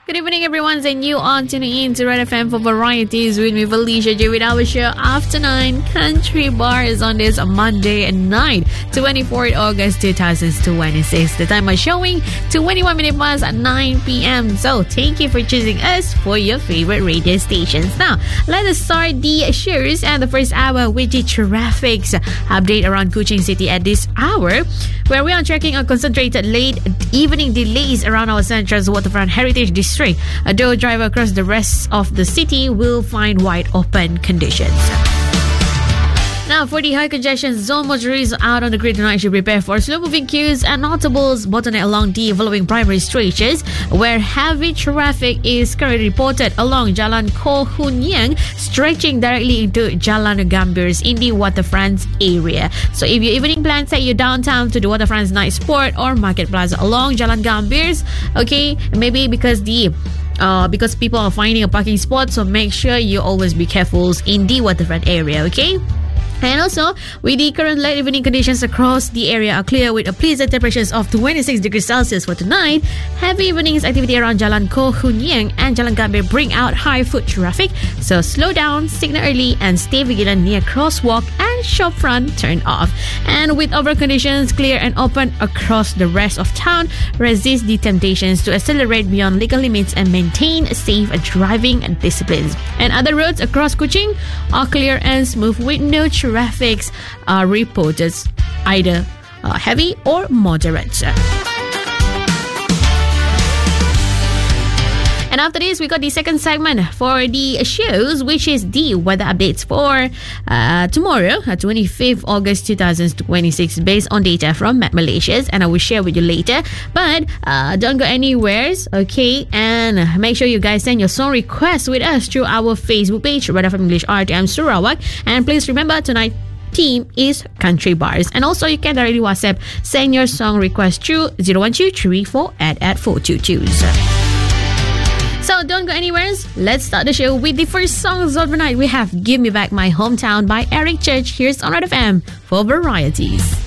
Good evening, everyone, and you are tuning in to Red FM for Varieties with me, Felicia J, with our show After 9 Country Bars on this Monday night, 24th August 2026. The time is showing 21 minutes past 9 p.m. So thank you for choosing us for your favorite radio stations. Now, let us start the shows and the first hour with the traffic update around Kuching City at this hour, where we are tracking a concentrated late evening delays around our Central's Waterfront Heritage District. Though driver across the rest of the city will find wide open conditions. Now, for the high congestion zone, motorists out on the grid tonight should prepare for slow-moving queues and notables bottleneck along the following primary stretches, where heavy traffic is currently reported along Jalan Koh Hun Yang, stretching directly into Jalan Gambirs in the Waterfront area. So, if your evening plans take you downtown to the Waterfront's night sport or market plaza along Jalan Gambirs, okay, maybe because people are finding a parking spot, so make sure you always be careful in the Waterfront area, okay? And also, with the current late evening conditions across the area are clear with a pleasant temperatures of 26 degrees Celsius for tonight, heavy evenings activity around Jalan Koh Hun Yang and Jalan Gambir bring out high foot traffic. So slow down, signal early, and stay vigilant near crosswalk and shop front turn off. And with overall conditions clear and open across the rest of town, resist the temptations to accelerate beyond legal limits and maintain safe driving disciplines. And other roads across Kuching are clear and smooth with no traffics are reported either heavy or moderate. And after this, we got the second segment for the shows, which is the weather updates for tomorrow, 25th August 2026, based on data from Met Malaysia, and I will share with you later. But don't go anywhere, okay? And make sure you guys send your song requests with us through our Facebook page, Red FM English RTM Sarawak. And please remember, tonight team is Country Bars. And also, you can directly WhatsApp, send your song request through 01234 at 422. So don't go anywhere. Let's start the show with the first songs of the night. We have Give Me Back My Hometown by Eric Church. Here's on Red FM for Varieties.